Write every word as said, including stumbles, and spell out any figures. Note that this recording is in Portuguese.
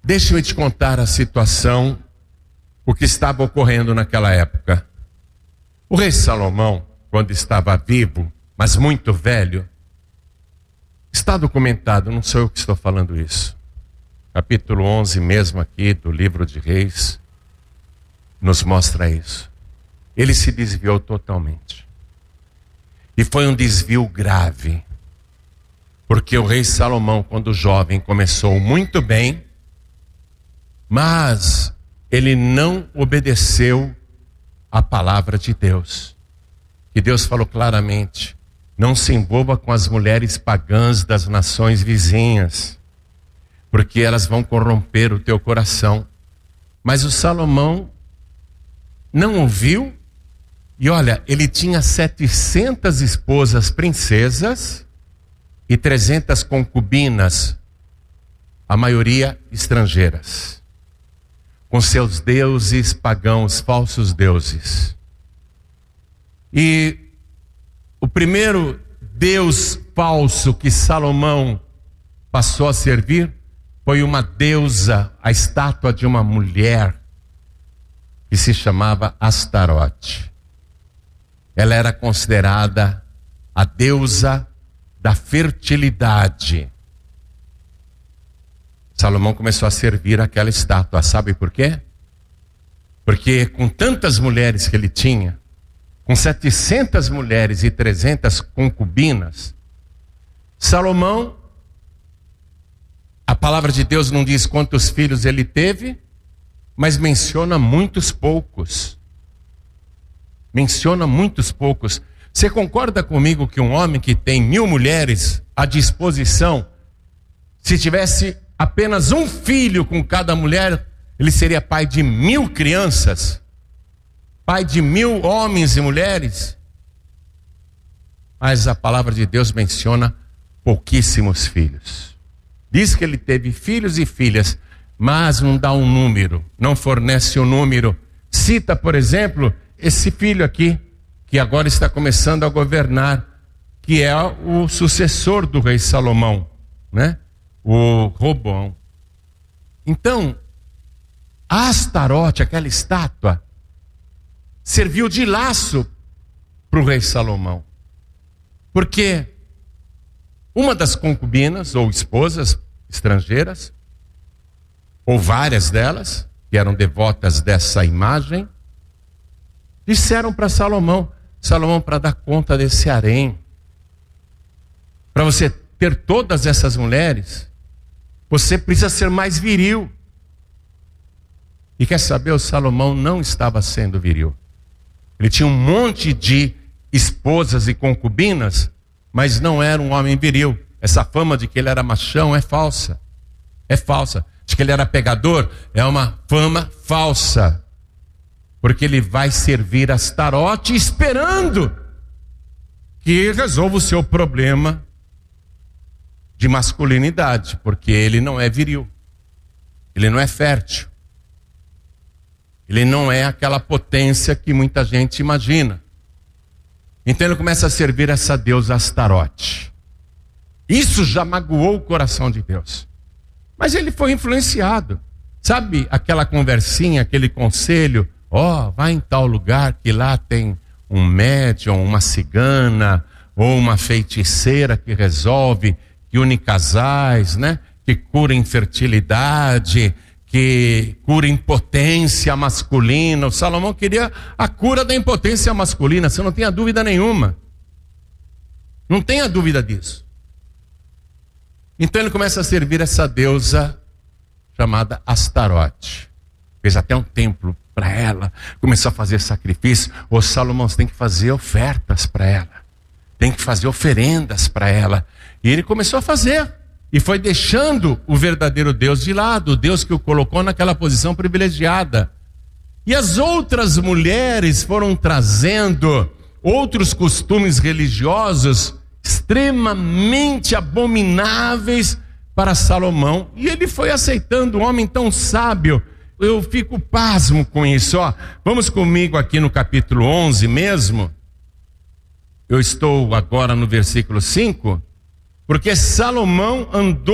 Deixa-me te contar a situação, o que estava ocorrendo naquela época. O rei Salomão, quando estava vivo, mas muito velho, está documentado, não sou eu que estou falando isso. Capítulo onze mesmo aqui do livro de Reis nos mostra isso. Ele se desviou totalmente. E foi um desvio grave. Porque o rei Salomão, quando jovem, começou muito bem, mas ele não obedeceu a palavra de Deus. Que Deus falou claramente: não se envolva com as mulheres pagãs das nações vizinhas, porque elas vão corromper o teu coração. Mas o Salomão não ouviu, e olha, ele tinha setecentas esposas princesas e trezentas concubinas, a maioria estrangeiras, com seus deuses pagãos, falsos deuses. E o primeiro deus falso que Salomão passou a servir foi uma deusa, a estátua de uma mulher que se chamava Astarote. Ela era considerada a deusa da fertilidade. Salomão começou a servir aquela estátua. Sabe por quê? Porque com tantas mulheres que ele tinha, com setecentas mulheres e trezentas concubinas, Salomão, a palavra de Deus não diz quantos filhos ele teve, mas menciona muitos poucos. Menciona muitos poucos. Você concorda comigo que um homem que tem mil mulheres à disposição, se tivesse apenas um filho com cada mulher, ele seria pai de mil crianças? Pai de mil homens e mulheres? Mas a palavra de Deus menciona pouquíssimos filhos. Diz que ele teve filhos e filhas, mas não dá um número, não fornece um número. Cita, por exemplo, esse filho aqui, que agora está começando a governar, que é o sucessor do rei Salomão, né? O Roboão. Então, a Astarote, aquela estátua, serviu de laço para o rei Salomão. Porque uma das concubinas ou esposas estrangeiras, ou várias delas, que eram devotas dessa imagem, disseram para Salomão: Salomão, para dar conta desse harém, para você ter todas essas mulheres, você precisa ser mais viril. E quer saber, o Salomão não estava sendo viril. Ele tinha um monte de esposas e concubinas, mas não era um homem viril. Essa fama de que ele era machão é falsa. É falsa. De que ele era pegador é uma fama falsa. Porque ele vai servir Astarote esperando que resolva o seu problema de masculinidade, porque ele não é viril, ele não é fértil, ele não é aquela potência que muita gente imagina. Então ele começa a servir essa deusa Astarote. Isso já magoou o coração de Deus, mas ele foi influenciado. Sabe aquela conversinha, aquele conselho: ó, oh, vai em tal lugar que lá tem um médium, uma cigana ou uma feiticeira que resolve, que une casais, né? Que cura infertilidade, que cura impotência masculina. O Salomão queria a cura da impotência masculina, você não tenha dúvida nenhuma. Não tenha dúvida disso. Então ele começa a servir essa deusa chamada Astarote. Fez até um templo para ela, começou a fazer sacrifício. Ô Salomão, você tem que fazer ofertas para ela, tem que fazer oferendas para ela. E ele começou a fazer, e foi deixando o verdadeiro Deus de lado, o Deus que o colocou naquela posição privilegiada. E as outras mulheres foram trazendo outros costumes religiosos extremamente abomináveis para Salomão, e ele foi aceitando. Um homem tão sábio. Eu fico pasmo com isso, ó. Vamos comigo aqui no capítulo onze mesmo. Eu estou agora no versículo cinco, porque Salomão andou